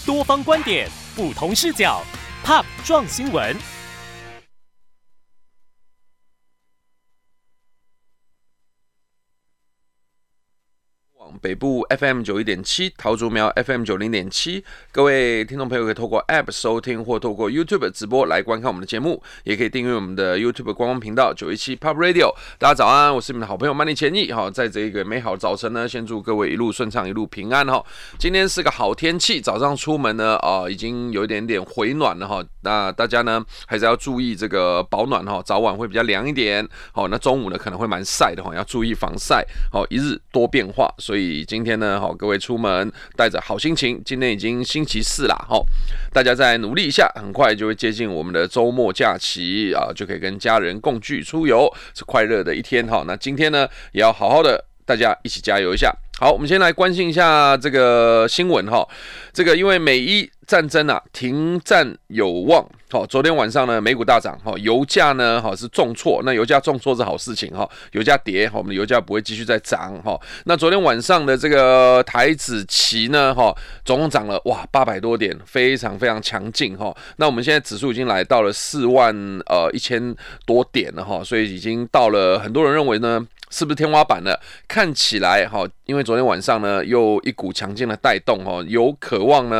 多方观点，不同视角，Pop 撞新闻。 北部 FM 91.7，桃竹苗 FM 90.7，各位听众朋友可以透过 App 收听或透过 YouTube 直播来观看我们的节目，也可以订阅我们的 YouTube 官方频道917 Pop Radio。大家早安，我是你们的好朋友曼尼前义哈，在这个美好的早晨呢，先祝各位一路顺畅，一路平安哈。今天是个好天气，早上出门呢已经有一点点回暖了哈。那大家呢还是要注意这个保暖哈，早晚会比较凉一点。好，那中午呢可能会蛮晒的哈，要注意防晒。好，一日多变化，所以今天呢，各位出门带着好心情。今天已经星期四啦，大家再努力一下，很快就会接近我们的周末假期啊，就可以跟家人共聚出游，是快乐的一天哈。那今天呢，也要好好的，大家一起加油一下。好，我们先来关心一下这个新闻哈。这个因为美伊战争啊，停战有望。昨天晚上呢，美股大涨，油价呢是重挫。那油价重挫是好事情，油价跌，我们的油价不会继续再涨。那昨天晚上的这个台指期呢，总共涨了800多点，非常非常强劲。那我们现在指数已经来到了41000多点了，所以已经到了，很多人认为呢，是不是天花板了？看起来因为昨天晚上呢又一股强劲的带动，有渴望呢